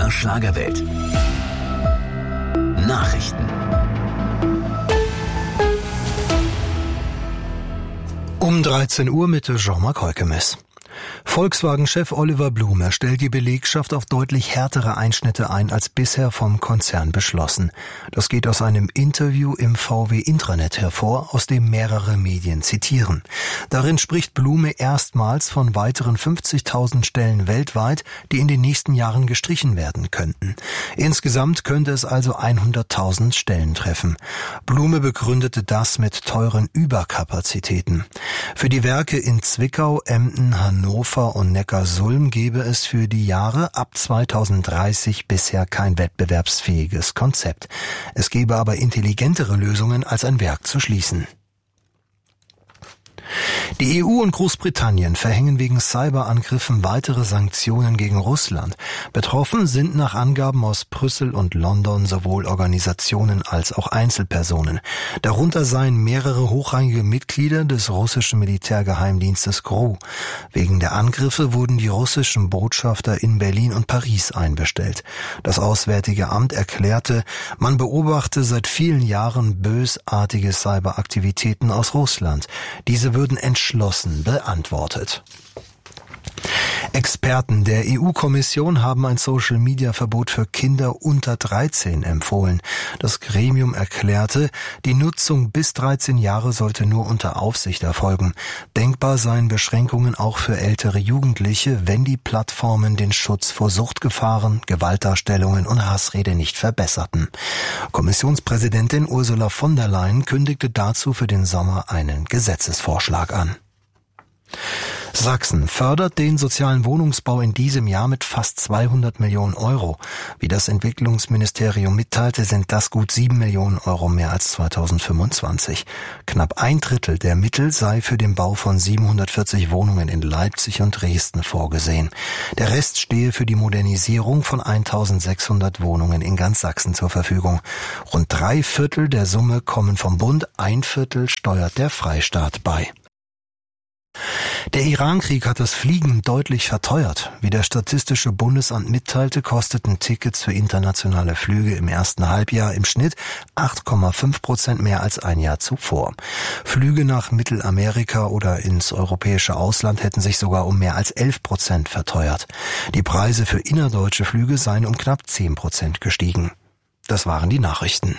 MDR Schlagerwelt. Nachrichten. Um 13 Uhr mit Jean-Marc Heukemes. Volkswagen-Chef Oliver Blume stellt die Belegschaft auf deutlich härtere Einschnitte ein als bisher vom Konzern beschlossen. Das geht aus einem Interview im VW Intranet hervor, aus dem mehrere Medien zitieren. Darin spricht Blume erstmals von weiteren 50.000 Stellen weltweit, die in den nächsten Jahren gestrichen werden könnten. Insgesamt könnte es also 100.000 Stellen treffen. Blume begründete das mit teuren Überkapazitäten. Für die Werke in Zwickau, Emden, Hannover und Neckarsulm gebe es für die Jahre ab 2030 bisher kein wettbewerbsfähiges Konzept. Es gebe aber intelligentere Lösungen, als ein Werk zu schließen. Die EU und Großbritannien verhängen wegen Cyberangriffen weitere Sanktionen gegen Russland. Betroffen sind nach Angaben aus Brüssel und London sowohl Organisationen als auch Einzelpersonen. Darunter seien mehrere hochrangige Mitglieder des russischen Militärgeheimdienstes GRU. Wegen der Angriffe wurden die russischen Botschafter in Berlin und Paris einbestellt. Das Auswärtige Amt erklärte, man beobachte seit vielen Jahren bösartige Cyberaktivitäten aus Russland. Diese würden entschlossen beantwortet. Experten der EU-Kommission haben ein Social-Media-Verbot für Kinder unter 13 empfohlen. Das Gremium erklärte, die Nutzung bis 13 Jahre sollte nur unter Aufsicht erfolgen. Denkbar seien Beschränkungen auch für ältere Jugendliche, wenn die Plattformen den Schutz vor Suchtgefahren, Gewaltdarstellungen und Hassrede nicht verbesserten. Kommissionspräsidentin Ursula von der Leyen kündigte dazu für den Sommer einen Gesetzesvorschlag an. Sachsen fördert den sozialen Wohnungsbau in diesem Jahr mit fast 200 Millionen Euro. Wie das Entwicklungsministerium mitteilte, sind das gut 7 Millionen Euro mehr als 2025. Knapp ein Drittel der Mittel sei für den Bau von 740 Wohnungen in Leipzig und Dresden vorgesehen. Der Rest stehe für die Modernisierung von 1600 Wohnungen in ganz Sachsen zur Verfügung. Rund 3/4 der Summe kommen vom Bund, 1/4 steuert der Freistaat bei. Der Iran-Krieg hat das Fliegen deutlich verteuert. Wie das Statistische Bundesamt mitteilte, kosteten Tickets für internationale Flüge im ersten Halbjahr im Schnitt 8,5% mehr als ein Jahr zuvor. Flüge nach Mittelamerika oder ins europäische Ausland hätten sich sogar um mehr als 11% verteuert. Die Preise für innerdeutsche Flüge seien um knapp 10% gestiegen. Das waren die Nachrichten.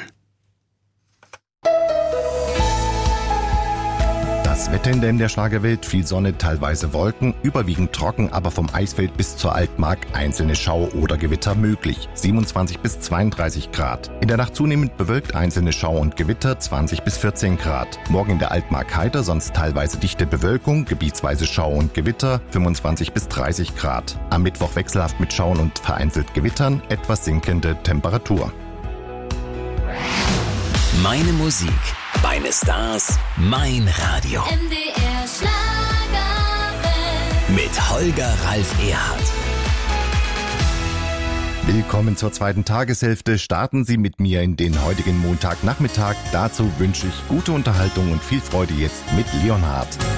Das Wetter in der Schlagerwelt: viel Sonne, teilweise Wolken, überwiegend trocken, aber vom Eisfeld bis zur Altmark einzelne Schauer oder Gewitter möglich. 27 bis 32 Grad. In der Nacht zunehmend bewölkt, einzelne Schauer und Gewitter, 20 bis 14 Grad. Morgen in der Altmark heiter, sonst teilweise dichte Bewölkung, gebietsweise Schauer und Gewitter, 25 bis 30 Grad. Am Mittwoch wechselhaft mit Schauern und vereinzelt Gewittern, etwas sinkende Temperatur. Meine Musik, meine Stars, mein Radio. MDR Schlagerwelt. Mit Holger Ralf Erhardt. Willkommen zur zweiten Tageshälfte. Starten Sie mit mir in den heutigen Montagnachmittag. Dazu wünsche ich gute Unterhaltung und viel Freude jetzt mit Leonhard.